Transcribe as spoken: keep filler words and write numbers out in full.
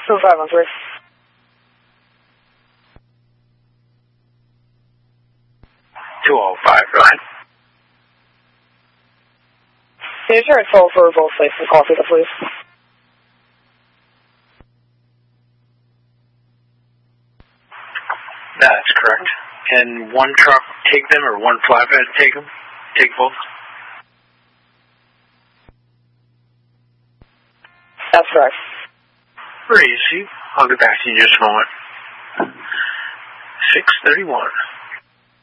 two five one three. two oh five, go ahead. Can you transfer for both places and call through the police? That's correct. Can one truck take them or one flatbed take them? Take both? That's correct. Very easy. I'll get back to you in just a moment. six thirty-one.